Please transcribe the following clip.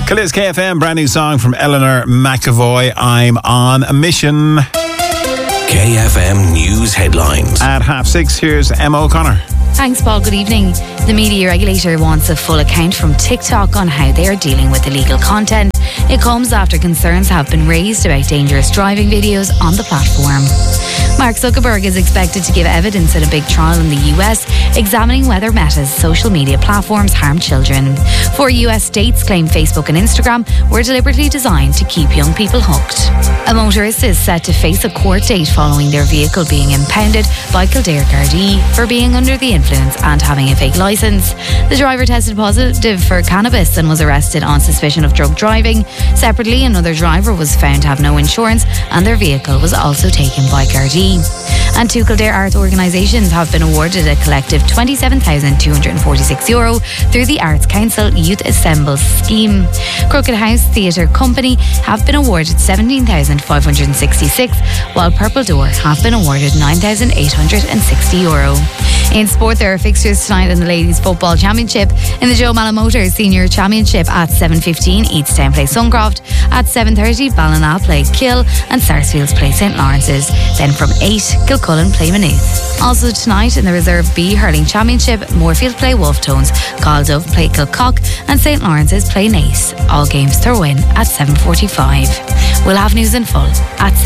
Kaliz KFM, brand new song from Eleanor McAvoy, I'm on a mission. KFM News Headlines. At 6:30, here's Emma O'Connor. Thanks, Paul. Good evening. The media regulator wants a full account from TikTok on how they are dealing with illegal content. It comes after concerns have been raised about dangerous driving videos on the platform. Mark Zuckerberg is expected to give evidence at a big trial in the US, examining whether Meta's social media platforms harm children. 4 US states claim Facebook and Instagram were deliberately designed to keep young people hooked. A motorist is set to face a court date following their vehicle being impounded by Kildare Gardaí for being under the influence and having a fake licence. The driver tested positive for cannabis and was arrested on suspicion of drug driving. Separately, another driver was found to have no insurance and their vehicle was also taken by Gardaí. And 2 Kildare arts organisations have been awarded a collective €27,246 through the Arts Council Youth Assemble scheme. Crooked House Theatre Company have been awarded €17,566, while Purple Door have been awarded €9,860. In sport, there are fixtures tonight in the Ladies Football Championship. In the Joe Mallow Motors Senior Championship at 7:15, Easttown play Suncroft. At 7:30, Ballina play Kill and Sarsfields play St Lawrence's. Then from 8, Kilcullen play Maynooth. Also tonight in the Reserve B Hurling Championship, Moorfield play Wolftones, Caldove play Kilcock and St Lawrence's play Naas. All games throw in at 7:45. We'll have news in full at 7.